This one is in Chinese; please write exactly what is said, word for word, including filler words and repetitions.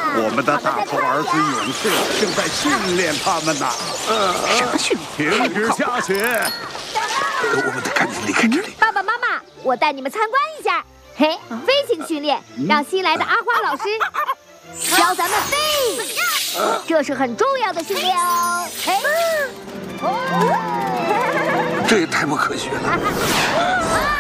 我们的大头儿子勇士正在训练他们呢。 什么训练？ 停止下雪！ 我们得赶紧离开这里。 爸爸妈妈，我带你们参观一下。嘿，飞行训练，让新来的阿花老师教咱们飞，这是很重要的训练哦。嘿， 这也太不科学了。